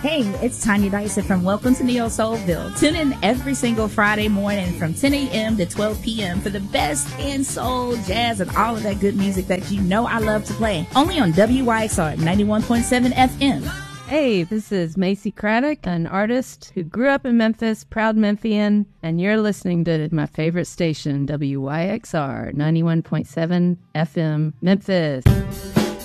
Hey, it's Tanya Dyson from Welcome to Neo Soulville. Tune in every single Friday morning from 10 a.m. to 12 p.m. for the best in soul, jazz, and all of that good music that you know I love to play. Only on WYXR 91.7 FM. Hey, this is Macy Craddock, an artist who grew up in Memphis, proud Memphian, and you're listening to my favorite station, WYXR 91.7 FM, Memphis.